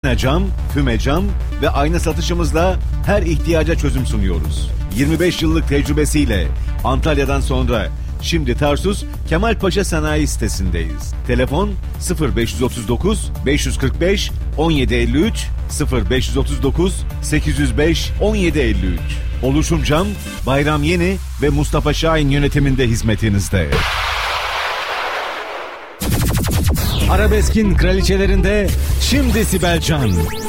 tekne cam, füme cam ve ayna satışımızla her ihtiyaca çözüm sunuyoruz. 25 yıllık tecrübesiyle Antalya'dan sonra şimdi Tarsus Kemalpaşa Sanayi sitesindeyiz. Telefon 0539 545 1753 0539 805 1753. Oluşum Cam, Bayram Yeni ve Mustafa Şahin yönetiminde hizmetinizde. Arabeskin kraliçelerinde şimdi Sibel Can.